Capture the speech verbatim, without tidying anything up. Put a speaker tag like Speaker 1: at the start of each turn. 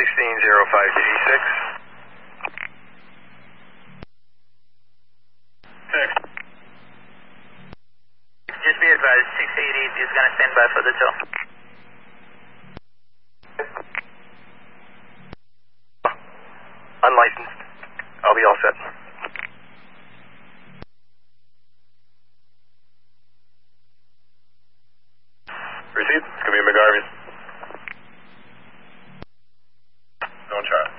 Speaker 1: sixteen zero five G six. Six.
Speaker 2: Just be advised, six eighty is going to stand by for the tow.
Speaker 1: Unlicensed. I'll be all set. Received. It's going to be McGarvey. No charge.